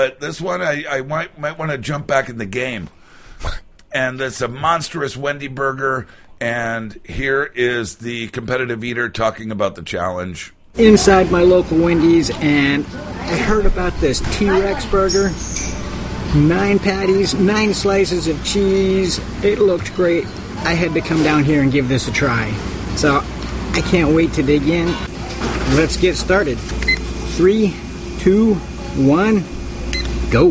but this one I might want to jump back in the game. And it's a monstrous Wendy burger. And here is the competitive eater talking about the challenge. Inside my local Wendy's, and I heard about this T-Rex burger. 9 patties, 9 slices of cheese. It looked great. I had to come down here and give this a try. So I can't wait to dig in. Let's get started. 3, 2, 1, go.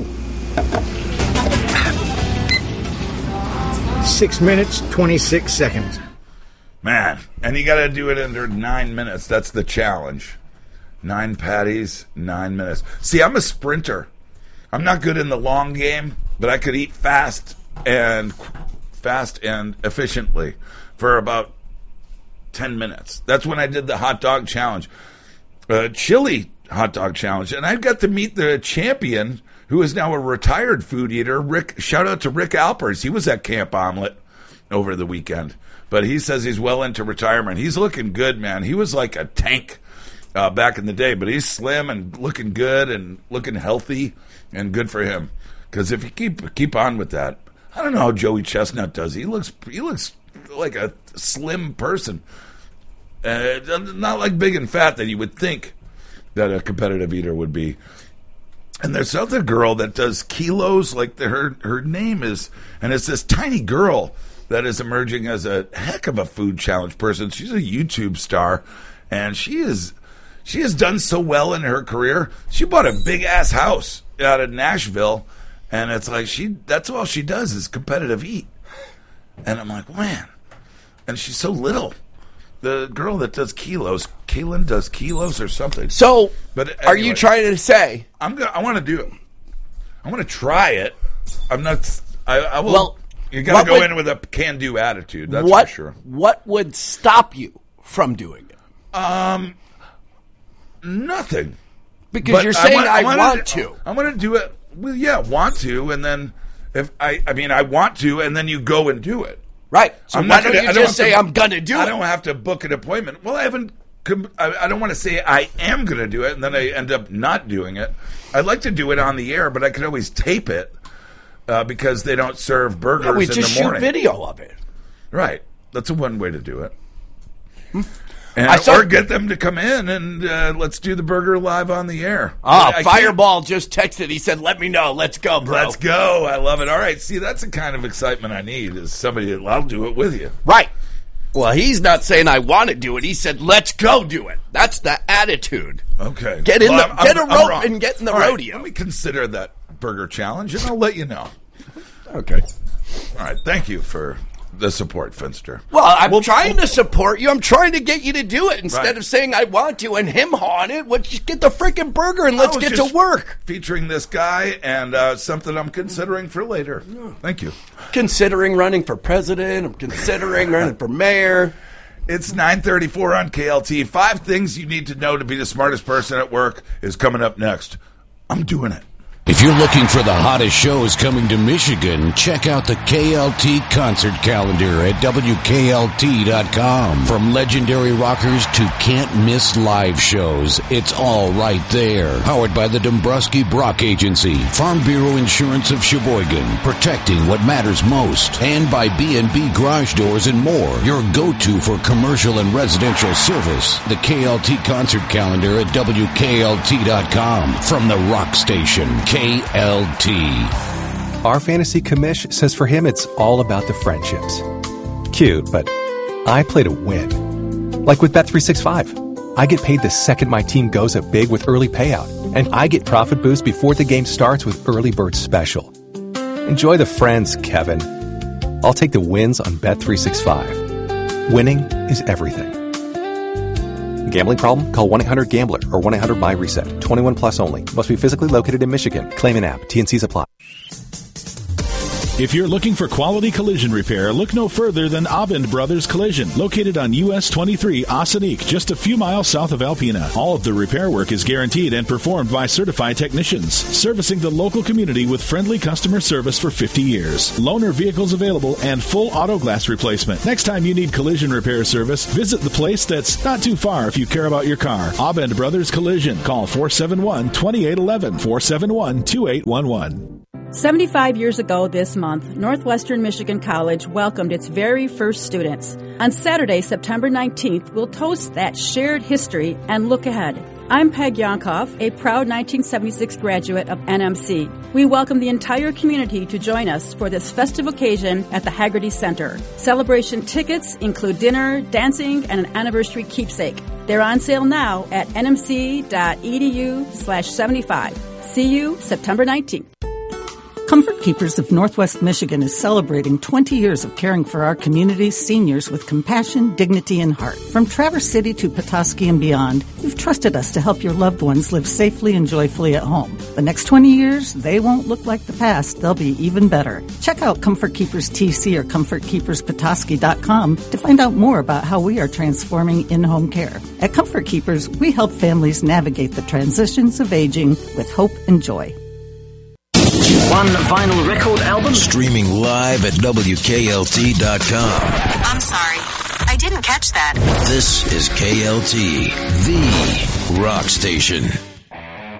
6 minutes, 26 seconds. Man, and you got to do it under 9 minutes. That's the challenge. 9 patties, 9 minutes. See, I'm a sprinter. I'm not good in the long game, but I could eat fast and efficiently for about 10 minutes. That's when I did the hot dog challenge, chili hot dog challenge, and I got to meet the champion, who is now a retired food eater. Rick, shout out to Rick Alpers. He was at Camp Omelet over the weekend, but he says he's well into retirement. He's looking good, man. He was like a tank back in the day, but he's slim and looking good and looking healthy, and good for him. Because if you keep on with that, I don't know how Joey Chestnut does. He looks like a slim person, not like big and fat that you would think that a competitive eater would be. And there's other girl that does kilos, like her name is, and it's this tiny girl that is emerging as a heck of a food challenge person. She's a YouTube star, and she has done so well in her career. She bought a big ass house out of Nashville, and it's like that's all she does is competitive eat. And I'm like, man, and she's so little. The girl that does kilos, Kaylin does kilos or something. So, but anyway, are you trying to say? I want to do it. I want to try it. I'm not. I will. Well, you got to go in with a can-do attitude. That's for sure. What would stop you from doing it? Nothing. Because you're saying I want to. I want to do it. Well, yeah, want to, and then if I want to, and then you go and do it. Right. So why don't you just say I'm going to do it? I don't have to book an appointment. Well, I don't want to say I am going to do it, and then I end up not doing it. I'd like to do it on the air, but I could always tape it because they don't serve burgers in the morning. We just shoot video of it. Right. That's one way to do it. Or get them to come in and let's do the burger live on the air. Fireball just texted. He said, let me know. Let's go, bro. Let's go. I love it. All right. See, that's the kind of excitement I need is somebody I'll do it with you. Right. Well, he's not saying I want to do it. He said, let's go do it. That's the attitude. Okay. Get a rope and get in the rodeo. Let me consider that burger challenge, and I'll let you know. Okay. All right. Thank you for the support, Finster. Well, I'm trying to support you. I'm trying to get you to do it instead of saying I want to and him on it. Well, just get the freaking burger and let's get to work. Featuring this guy and something I'm considering for later. Thank you. Considering running for president. I'm considering running for mayor. It's 9:34 on KLT. 5 things you need to know to be the smartest person at work is coming up next. I'm doing it. If you're looking for the hottest shows coming to Michigan, check out the KLT concert calendar at WKLT.com. From legendary rockers to can't-miss live shows, it's all right there. Powered by the Dombrowski Brock Agency, Farm Bureau Insurance of Sheboygan, protecting what matters most, and by B&B Garage Doors and more, your go-to for commercial and residential service. The KLT concert calendar at WKLT.com. From the Rock Station, KLT. Our fantasy commish says for him it's all about the friendships. Cute, but I play to win. Like with Bet365. I get paid the second my team goes up big with early payout, and I get profit boost before the game starts with Early Bird Special. Enjoy the friends, Kevin. I'll take the wins on Bet365. Winning is everything. Gambling problem? Call 1-800-GAMBLER or 1-800-BUY-RESET. 21 plus only. Must be physically located in Michigan. Claim an app. T&Cs apply. If you're looking for quality collision repair, look no further than Abend Brothers Collision, located on US 23 Ossining, just a few miles south of Alpena. All of the repair work is guaranteed and performed by certified technicians, servicing the local community with friendly customer service for 50 years. Loaner vehicles available and full auto glass replacement. Next time you need collision repair service, visit the place that's not too far if you care about your car. Abend Brothers Collision. Call 471-2811, 471-2811. 75 years ago this month, Northwestern Michigan College welcomed its very first students. On Saturday, September 19th, we'll toast that shared history and look ahead. I'm Peg Yonkoff, a proud 1976 graduate of NMC. We welcome the entire community to join us for this festive occasion at the Haggerty Center. Celebration tickets include dinner, dancing, and an anniversary keepsake. They're on sale now at nmc.edu/75. See you September 19th. Comfort Keepers of Northwest Michigan is celebrating 20 years of caring for our community's seniors with compassion, dignity, and heart. From Traverse City to Petoskey and beyond, you've trusted us to help your loved ones live safely and joyfully at home. The next 20 years, they won't look like the past. They'll be even better. Check out Comfort Keepers TC or ComfortKeepersPetoskey.com to find out more about how we are transforming in-home care. At Comfort Keepers, we help families navigate the transitions of aging with hope and joy. One vinyl record album. Streaming live at WKLT.com. I'm sorry. I didn't catch that. This is KLT, the rock station.